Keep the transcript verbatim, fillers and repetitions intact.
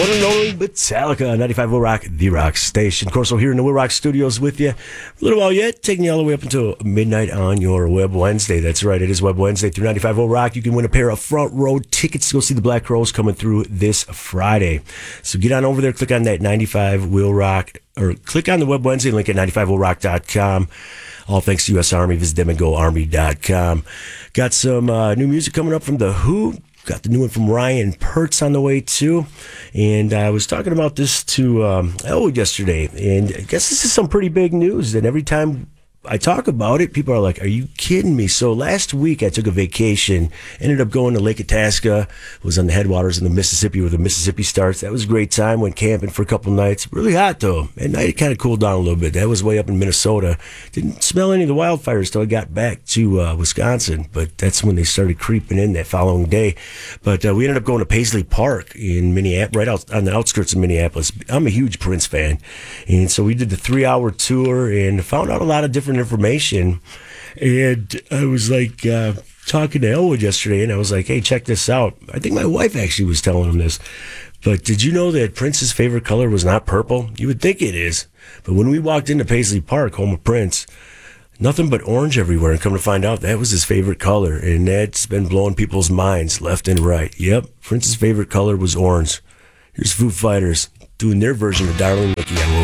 One and only Metallica, ninety-five Will Rock, the rock station. Of course, we're here in the Will Rock Studios with you. A little while yet, taking you all the way up until midnight on your Web Wednesday. That's right, it is Web Wednesday through ninety-five Will Rock. You can win a pair of front row tickets to go see the Black Crowes coming through this Friday. So get on over there, click on that ninety-five Will Rock, or click on the Web Wednesday link at ninety-five will rock dot com. All thanks to U S Army. Visit them at go army dot com. Got some uh, new music coming up from The Who. Got the new one from Ryan Pertz on the way, too. And I was talking about this to um, Elwood yesterday, and I guess this is some pretty big news. And every time I talk about it, people are like, are you kidding me? So last week I took a vacation, ended up going to Lake Itasca, was on the headwaters in the Mississippi where the Mississippi starts. That was a great time, went camping for a couple of nights. Really hot though. At night it kind of cooled down a little bit. That was way up in Minnesota. Didn't smell any of the wildfires till I got back to uh, Wisconsin, but that's when they started creeping in that following day. But uh, we ended up going to Paisley Park in Minneapolis, right out on the outskirts of Minneapolis. I'm a huge Prince fan, and so we did the three-hour tour and found out a lot of different information. And I was like uh, talking to Elwood yesterday, and I was like, hey, check this out. I think my wife actually was telling him this. But did you know that Prince's favorite color was not purple? You would think it is. But when we walked into Paisley Park, home of Prince, nothing but orange everywhere. And come to find out, that was his favorite color. And that's been blowing people's minds left and right. Yep, Prince's favorite color was orange. Here's Foo Fighters doing their version of Darling Nikki on